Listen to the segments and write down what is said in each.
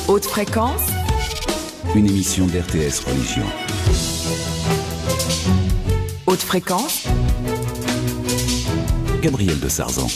Haute fréquence, une émission d'RTS Religion. Haute fréquence, Gabriel de Sarzan.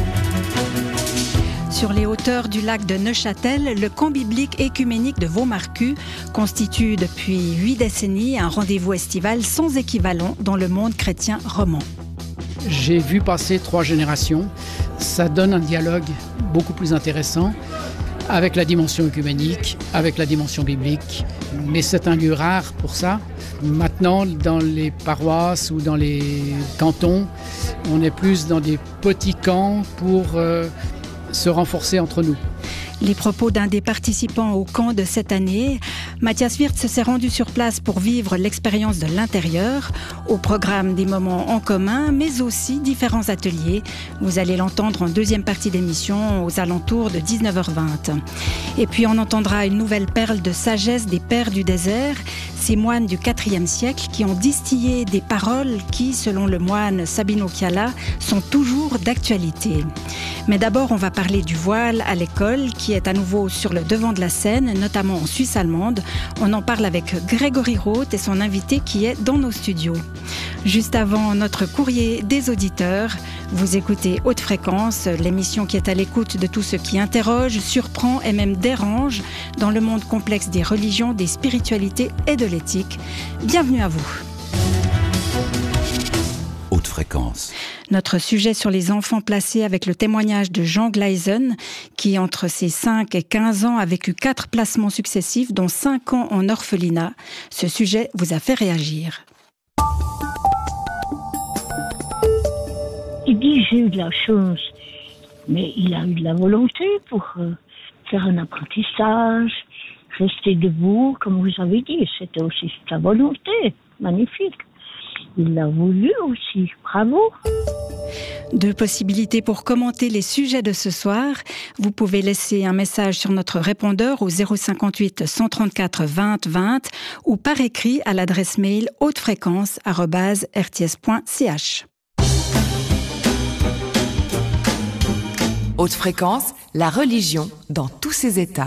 Sur les hauteurs du lac de Neuchâtel, le camp biblique écuménique de Vaumarcus constitue depuis 8 décennies un rendez-vous estival sans équivalent dans le monde chrétien roman. J'ai vu passer 3 générations. Ça donne un dialogue beaucoup plus intéressant avec la dimension œcuménique, avec la dimension biblique. Mais c'est un lieu rare pour ça. Maintenant, dans les paroisses ou dans les cantons, on est plus dans des petits camps pour se renforcer entre nous. Les propos d'un des participants au camp de cette année, Matthias Wirtz s'est rendu sur place pour vivre l'expérience de l'intérieur, au programme des moments en commun, mais aussi différents ateliers. Vous allez l'entendre en deuxième partie d'émission, aux alentours de 19h20. Et puis on entendra une nouvelle perle de sagesse des pères du désert, ces moines du IVe siècle qui ont distillé des paroles qui, selon le moine Sabino Chiala, sont toujours d'actualité. Mais d'abord, on va parler du voile à l'école, qui est à nouveau sur le devant de la scène, notamment en Suisse allemande. On en parle avec Grégory Roth et son invité qui est dans nos studios. Juste avant notre courrier des auditeurs, vous écoutez Haute Fréquence, l'émission qui est à l'écoute de tout ce qui interroge, surprend et même dérange dans le monde complexe des religions, des spiritualités et de l'éthique. Bienvenue à vous. Haute fréquence. Notre sujet sur les enfants placés avec le témoignage de Jean Gleisen, qui entre ses 5 et 15 ans a vécu 4 placements successifs, dont 5 ans en orphelinat. Ce sujet vous a fait réagir. Il dit j'ai eu de la chance, mais il a eu de la volonté pour faire un apprentissage, rester debout, comme vous avez dit, c'était aussi sa volonté, magnifique. Il l'a voulu aussi, bravo. 2 possibilités pour commenter les sujets de ce soir. Vous pouvez laisser un message sur notre répondeur au 058 134 20 20 ou par écrit à l'adresse mail hautefréquence@rts.ch. haute fréquence, la religion dans tous ses états.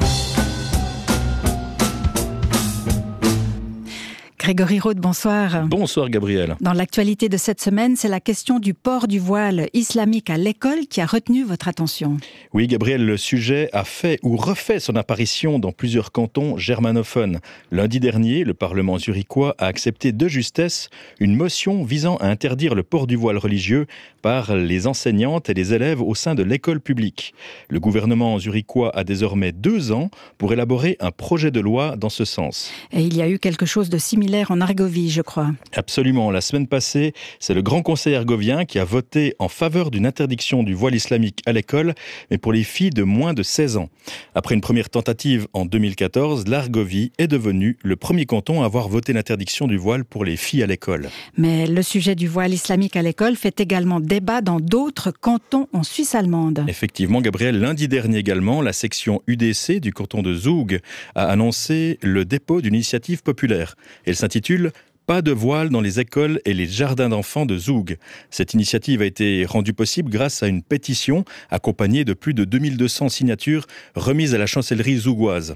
Grégory Roth, bonsoir. Bonsoir Gabriel. Dans l'actualité de cette semaine, c'est la question du port du voile islamique à l'école qui a retenu votre attention. Oui Gabriel, le sujet a fait ou refait son apparition dans plusieurs cantons germanophones. Lundi dernier, le Parlement zurichois a accepté de justesse une motion visant à interdire le port du voile religieux par les enseignantes et les élèves au sein de l'école publique. Le gouvernement zurichois a désormais 2 ans pour élaborer un projet de loi dans ce sens. Et il y a eu quelque chose de similaire en Argovie, je crois. Absolument. La semaine passée, c'est le Grand Conseil argovien qui a voté en faveur d'une interdiction du voile islamique à l'école, mais pour les filles de moins de 16 ans. Après une première tentative en 2014, l'Argovie est devenue le premier canton à avoir voté l'interdiction du voile pour les filles à l'école. Mais le sujet du voile islamique à l'école fait également débat dans d'autres cantons en Suisse allemande. Effectivement, Gabriel, lundi dernier également, la section UDC du canton de Zug a annoncé le dépôt d'une initiative populaire. Elle s'intitule « Pas de voile dans les écoles et les jardins d'enfants de Zug ». Cette initiative a été rendue possible grâce à une pétition accompagnée de plus de 2200 signatures remises à la chancellerie zougoise.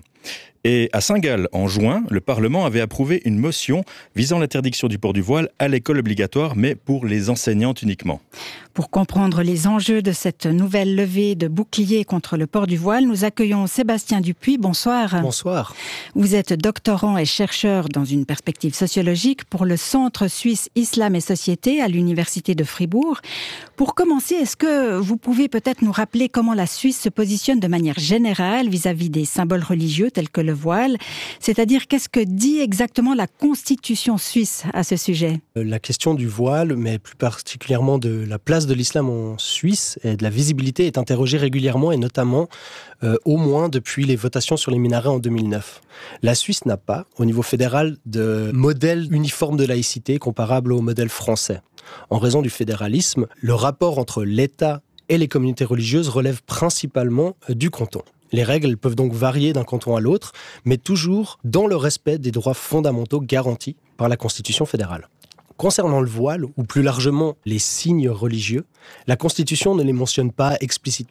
Et à Saint-Gall, en juin, le Parlement avait approuvé une motion visant l'interdiction du port du voile à l'école obligatoire, mais pour les enseignantes uniquement. Pour comprendre les enjeux de cette nouvelle levée de bouclier contre le port du voile, nous accueillons Sébastien Dupuis. Bonsoir. Bonsoir. Vous êtes doctorant et chercheur dans une perspective sociologique pour le Centre suisse Islam et Société à l'Université de Fribourg. Pour commencer, est-ce que vous pouvez peut-être nous rappeler comment la Suisse se positionne de manière générale vis-à-vis des symboles religieux tels que le voile, c'est-à-dire qu'est-ce que dit exactement la Constitution suisse à ce sujet ? La question du voile, mais plus particulièrement de la place de l'islam en Suisse et de la visibilité est interrogée régulièrement et notamment au moins depuis les votations sur les minarets en 2009. La Suisse n'a pas, au niveau fédéral, de modèle uniforme de laïcité comparable au modèle français. En raison du fédéralisme, le rapport entre l'État et les communautés religieuses relève principalement du canton. Les règles peuvent donc varier d'un canton à l'autre, mais toujours dans le respect des droits fondamentaux garantis par la Constitution fédérale. Concernant le voile, ou plus largement les signes religieux, la Constitution ne les mentionne pas explicitement.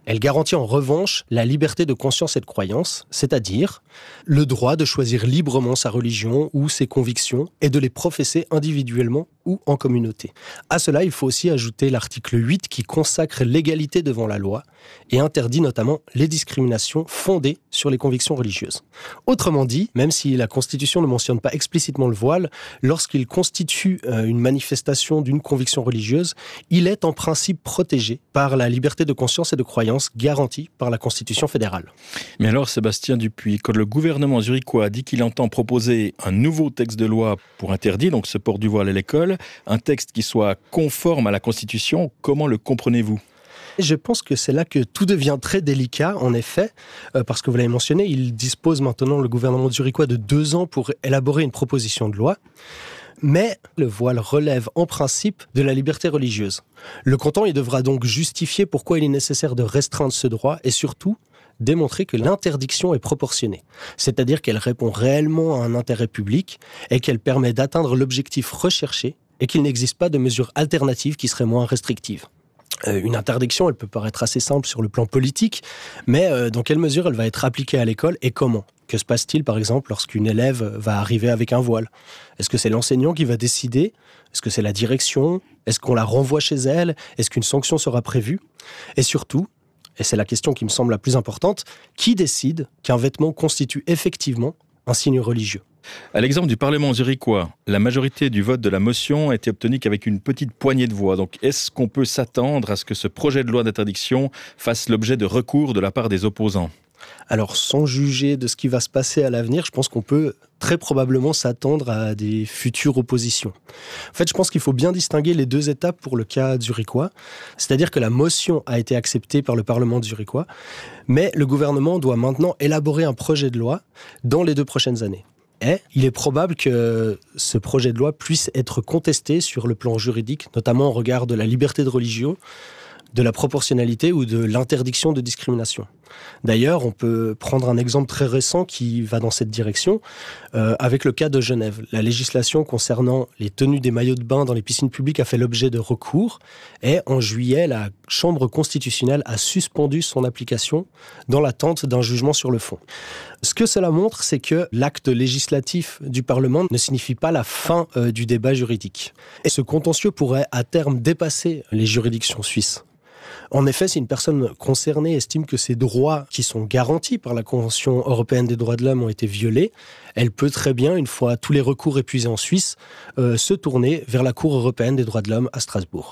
Elle garantit en revanche la liberté de conscience et de croyance, c'est-à-dire le droit de choisir librement sa religion ou ses convictions et de les professer individuellement ou en communauté. À cela, il faut aussi ajouter l'article 8 qui consacre l'égalité devant la loi et interdit notamment les discriminations fondées sur les convictions religieuses. Autrement dit, même si la Constitution ne mentionne pas explicitement le voile, lorsqu'il constitue une manifestation d'une conviction religieuse, il est en principe protégé par la liberté de conscience et de croyance garantie par la Constitution fédérale. Mais alors, Sébastien Dupuis, quand le gouvernement zurichois a dit qu'il entend proposer un nouveau texte de loi pour interdire donc ce port du voile à l'école, un texte qui soit conforme à la Constitution, comment le comprenez-vous ? Je pense que c'est là que tout devient très délicat, en effet, parce que vous l'avez mentionné, il dispose maintenant, le gouvernement zurichois, de 2 ans pour élaborer une proposition de loi. Mais le voile relève en principe de la liberté religieuse. Le canton, il devra donc justifier pourquoi il est nécessaire de restreindre ce droit et surtout démontrer que l'interdiction est proportionnée. C'est-à-dire qu'elle répond réellement à un intérêt public et qu'elle permet d'atteindre l'objectif recherché et qu'il n'existe pas de mesures alternatives qui seraient moins restrictives. Une interdiction, elle peut paraître assez simple sur le plan politique, mais dans quelle mesure elle va être appliquée à l'école et comment ? Que se passe-t-il, par exemple, lorsqu'une élève va arriver avec un voile ? Est-ce que c'est l'enseignant qui va décider ? Est-ce que c'est la direction ? Est-ce qu'on la renvoie chez elle ? Est-ce qu'une sanction sera prévue ? Et surtout, et c'est la question qui me semble la plus importante, qui décide qu'un vêtement constitue effectivement un signe religieux ? À l'exemple du Parlement zurichois, la majorité du vote de la motion a été obtenue qu'avec une petite poignée de voix. Donc, est-ce qu'on peut s'attendre à ce que ce projet de loi d'interdiction fasse l'objet de recours de la part des opposants ? Alors, sans juger de ce qui va se passer à l'avenir, je pense qu'on peut très probablement s'attendre à des futures oppositions. En fait, je pense qu'il faut bien distinguer les 2 étapes pour le cas zurichois. C'est-à-dire que la motion a été acceptée par le Parlement zurichois, mais le gouvernement doit maintenant élaborer un projet de loi dans les 2 prochaines années. Et il est probable que ce projet de loi puisse être contesté sur le plan juridique, notamment au regard de la liberté de religion, de la proportionnalité ou de l'interdiction de discrimination. D'ailleurs, on peut prendre un exemple très récent qui va dans cette direction, avec le cas de Genève. La législation concernant les tenues des maillots de bain dans les piscines publiques a fait l'objet de recours, et en juillet, la Chambre constitutionnelle a suspendu son application dans l'attente d'un jugement sur le fond. Ce que cela montre, c'est que l'acte législatif du Parlement ne signifie pas la fin du débat juridique. Et ce contentieux pourrait à terme dépasser les juridictions suisses. En effet, si une personne concernée estime que ses droits qui sont garantis par la Convention européenne des droits de l'homme ont été violés, elle peut très bien, une fois tous les recours épuisés en Suisse, se tourner vers la Cour européenne des droits de l'homme à Strasbourg.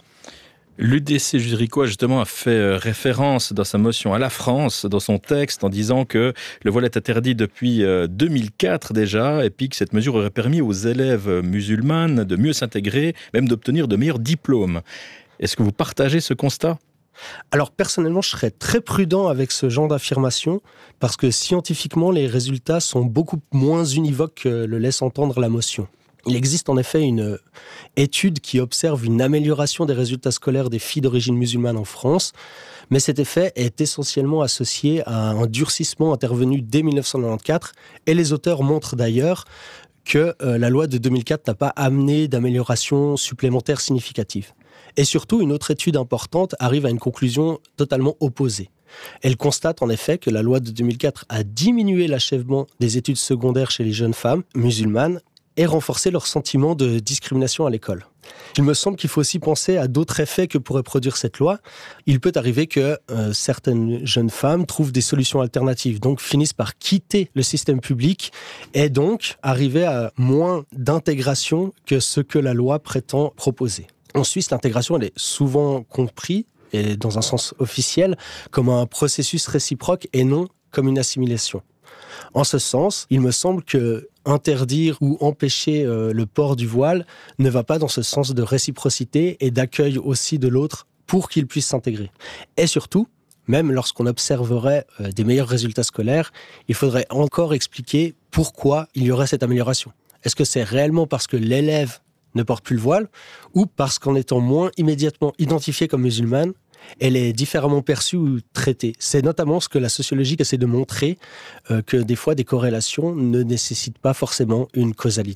L'UDC zurichois, justement, a fait référence dans sa motion à la France, dans son texte, en disant que le voile est interdit depuis 2004 déjà, et puis que cette mesure aurait permis aux élèves musulmanes de mieux s'intégrer, même d'obtenir de meilleurs diplômes. Est-ce que vous partagez ce constat ? Alors personnellement, je serais très prudent avec ce genre d'affirmation parce que scientifiquement, les résultats sont beaucoup moins univoques que le laisse entendre la motion. Il existe en effet une étude qui observe une amélioration des résultats scolaires des filles d'origine musulmane en France, mais cet effet est essentiellement associé à un durcissement intervenu dès 1994 et les auteurs montrent d'ailleurs que la loi de 2004 n'a pas amené d'amélioration supplémentaire significative. Et surtout, une autre étude importante arrive à une conclusion totalement opposée. Elle constate en effet que la loi de 2004 a diminué l'achèvement des études secondaires chez les jeunes femmes musulmanes et renforcé leur sentiment de discrimination à l'école. Il me semble qu'il faut aussi penser à d'autres effets que pourrait produire cette loi. Il peut arriver que certaines jeunes femmes trouvent des solutions alternatives, donc finissent par quitter le système public et donc arriver à moins d'intégration que ce que la loi prétend proposer. En Suisse, l'intégration elle est souvent comprise, et dans un sens officiel, comme un processus réciproque et non comme une assimilation. En ce sens, il me semble que interdire ou empêcher le port du voile ne va pas dans ce sens de réciprocité et d'accueil aussi de l'autre pour qu'il puisse s'intégrer. Et surtout, même lorsqu'on observerait des meilleurs résultats scolaires, il faudrait encore expliquer pourquoi il y aurait cette amélioration. Est-ce que c'est réellement parce que l'élève ne porte plus le voile ou parce qu'en étant moins immédiatement identifiée comme musulmane, elle est différemment perçue ou traitée. C'est notamment ce que la sociologie essaie de montrer, que des fois des corrélations ne nécessitent pas forcément une causalité.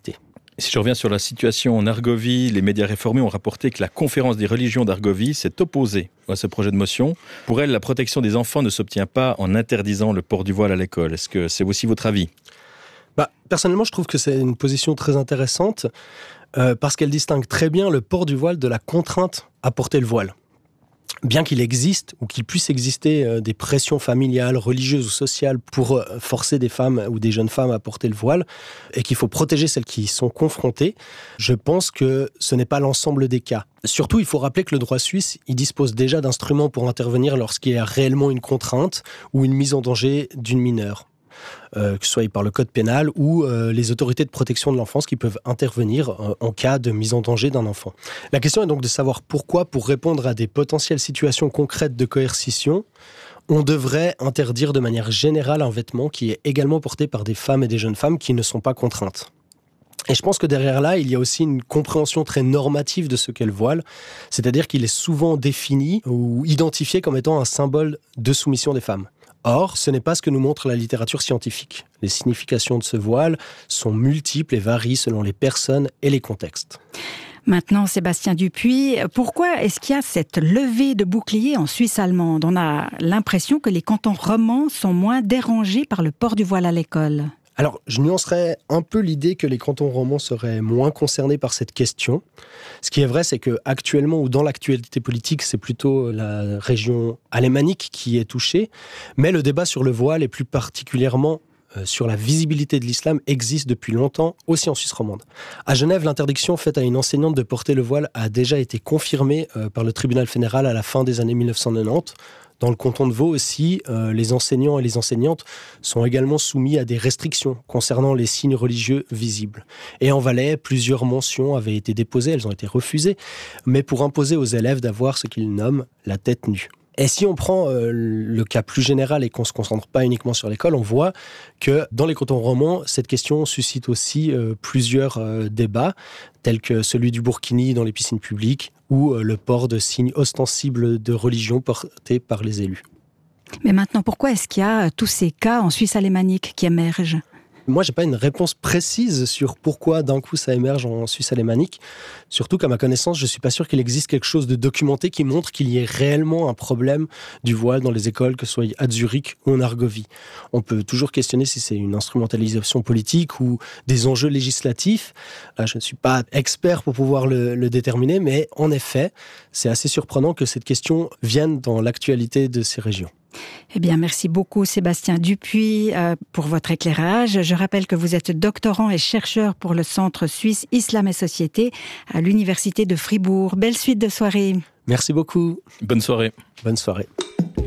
Si je reviens sur la situation en Argovie, les médias réformés ont rapporté que la conférence des religions d'Argovie s'est opposée à ce projet de motion. Pour elle, la protection des enfants ne s'obtient pas en interdisant le port du voile à l'école. Est-ce que c'est aussi votre avis ? Personnellement, je trouve que c'est une position très intéressante parce qu'elle distingue très bien le port du voile de la contrainte à porter le voile. Bien qu'il existe ou qu'il puisse exister des pressions familiales, religieuses ou sociales pour forcer des femmes ou des jeunes femmes à porter le voile et qu'il faut protéger celles qui y sont confrontées, je pense que ce n'est pas l'ensemble des cas. Surtout, il faut rappeler que le droit suisse, il dispose déjà d'instruments pour intervenir lorsqu'il y a réellement une contrainte ou une mise en danger d'une mineure. Que ce soit par le code pénal ou les autorités de protection de l'enfance qui peuvent intervenir en cas de mise en danger d'un enfant. La question est donc de savoir pourquoi, pour répondre à des potentielles situations concrètes de coercition, on devrait interdire de manière générale un vêtement qui est également porté par des femmes et des jeunes femmes qui ne sont pas contraintes. Et je pense que derrière là, il y a aussi une compréhension très normative de ce qu'est le voile, c'est-à-dire qu'il est souvent défini ou identifié comme étant un symbole de soumission des femmes. Or, ce n'est pas ce que nous montre la littérature scientifique. Les significations de ce voile sont multiples et varient selon les personnes et les contextes. Maintenant, Sébastien Dupuis, pourquoi est-ce qu'il y a cette levée de bouclier en Suisse allemande ? On a l'impression que les cantons romans sont moins dérangés par le port du voile à l'école. Alors, je nuancerais un peu l'idée que les cantons romans seraient moins concernés par cette question. Ce qui est vrai, c'est qu'actuellement, ou dans l'actualité politique, c'est plutôt la région alémanique qui est touchée. Mais le débat sur le voile, et plus particulièrement sur la visibilité de l'islam, existe depuis longtemps, aussi en Suisse romande. À Genève, l'interdiction faite à une enseignante de porter le voile a déjà été confirmée par le tribunal fédéral à la fin des années 1990. Dans le canton de Vaud aussi, les enseignants et les enseignantes sont également soumis à des restrictions concernant les signes religieux visibles. Et en Valais, plusieurs mentions avaient été déposées, elles ont été refusées, mais pour imposer aux élèves d'avoir ce qu'ils nomment la tête nue. Et si on prend le cas plus général et qu'on ne se concentre pas uniquement sur l'école, on voit que dans les cantons romans, cette question suscite aussi plusieurs débats, tels que celui du burkini dans les piscines publiques ou le port de signes ostensibles de religion portés par les élus. Mais maintenant, pourquoi est-ce qu'il y a tous ces cas en Suisse alémanique qui émergent ? Moi, j'ai pas une réponse précise sur pourquoi d'un coup ça émerge en Suisse alémanique. Surtout qu'à ma connaissance, je suis pas sûr qu'il existe quelque chose de documenté qui montre qu'il y ait réellement un problème du voile dans les écoles, que ce soit à Zurich ou en Argovie. On peut toujours questionner si c'est une instrumentalisation politique ou des enjeux législatifs. Là, je ne suis pas expert pour pouvoir le déterminer, mais en effet, c'est assez surprenant que cette question vienne dans l'actualité de ces régions. Eh bien, merci beaucoup Sébastien Dupuis pour votre éclairage. Je rappelle que vous êtes doctorant et chercheur pour le Centre suisse Islam et Société à l'Université de Fribourg. Belle suite de soirée. Merci beaucoup. Bonne soirée. Bonne soirée.